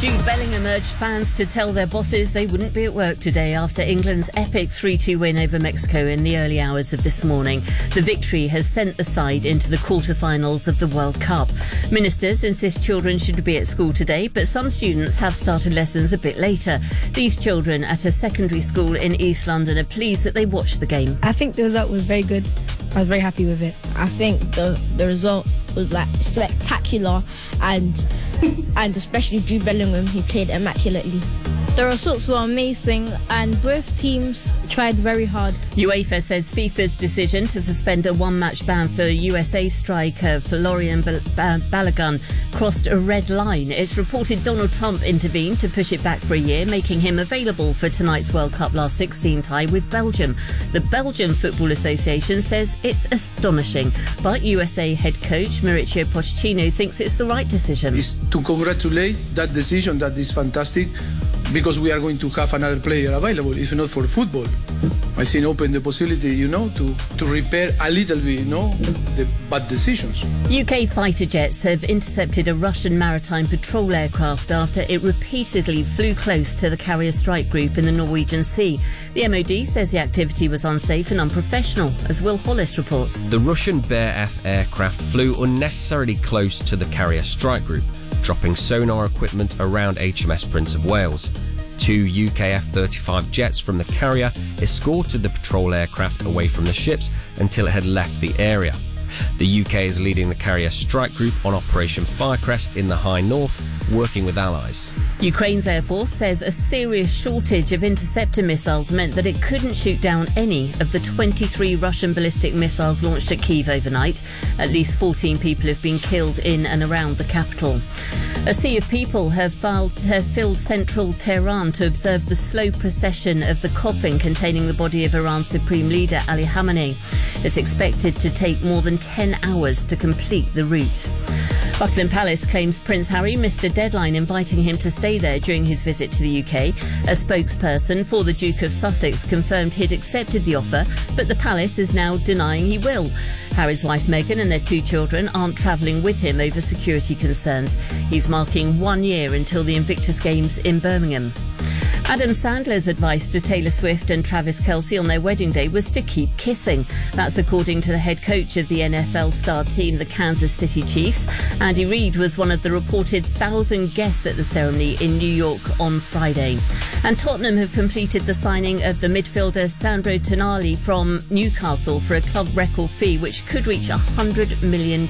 Jude Bellingham urged fans to tell their bosses they wouldn't be at work today after England's epic 3-2 win over Mexico in the early hours of this morning. The victory has sent the side into the quarter-finals of the World Cup. Ministers insist children should be at school today, but some students have started lessons a bit later. These children at a secondary school in East London are pleased that they watched the game. I think the result was very good. I was very happy with it. I think the result was spectacular, and especially Jude Bellingham, he played immaculately. The results were amazing and both teams tried very hard. UEFA says FIFA's decision to suspend a one-match ban for USA striker Florian Balogun crossed a red line. It's reported Donald Trump intervened to push it back for a year, making him available for tonight's World Cup last 16 tie with Belgium. The Belgian Football Association says it's astonishing, but USA head coach Mauricio Pochettino thinks it's the right decision. It's to congratulate that decision. That is fantastic, because we are going to have another player available, if not for football. I think open the possibility, to repair a little bit, the bad decisions. UK fighter jets have intercepted a Russian maritime patrol aircraft after it repeatedly flew close to the carrier strike group in the Norwegian Sea. The MOD says the activity was unsafe and unprofessional, as Will Hollis reports. The Russian Bear F aircraft flew unnecessarily close to the carrier strike group, dropping sonar equipment around HMS Prince of Wales. 2 UK F-35 jets from the carrier escorted the patrol aircraft away from the ships until it had left the area. The UK is leading the carrier strike group on Operation Firecrest in the High North, working with allies. Ukraine's Air Force says a serious shortage of interceptor missiles meant that it couldn't shoot down any of the 23 Russian ballistic missiles launched at Kyiv overnight. At least 14 people have been killed in and around the capital. A sea of people have filled central Tehran to observe the slow procession of the coffin containing the body of Iran's Supreme Leader Ali Khamenei. It's expected to take more than 10 hours to complete the route. Buckingham Palace claims Prince Harry missed a deadline inviting him to stay there during his visit to the UK. A spokesperson for the Duke of Sussex confirmed he'd accepted the offer, but the palace is now denying he will. Harry's wife Meghan and their 2 children aren't travelling with him over security concerns. He's marking 1 year until the Invictus Games in Birmingham. Adam Sandler's advice to Taylor Swift and Travis Kelce on their wedding day was to keep kissing. That's according to the head coach of the NFL star team, the Kansas City Chiefs. Andy Reid was one of the reported 1,000 guests at the ceremony in New York on Friday. And Tottenham have completed the signing of the midfielder Sandro Tonali from Newcastle for a club record fee which could reach £100 million.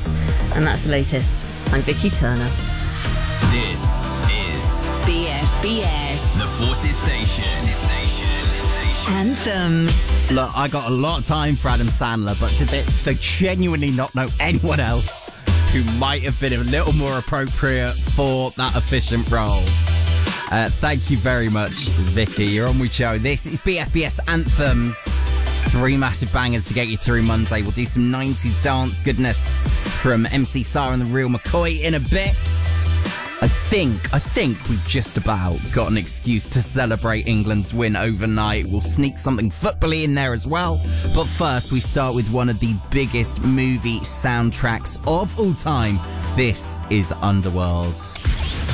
And that's the latest. I'm Vicky Turner. This is BFBS, the Forces Station. Anthems. Look, I got a lot of time for Adam Sandler, but did they genuinely not know anyone else who might have been a little more appropriate for that efficient role? Thank you very much, Vicky. You're on with Joe. This is BFBS Anthems. 3 massive bangers to get you through Monday. We'll do some 90s dance goodness from MC Sarah and the Real McCoy in a bit. I think we've just about got an excuse to celebrate England's win overnight. We'll sneak something football-y in there as well. But first, we start with one of the biggest movie soundtracks of all time. This is Underworld.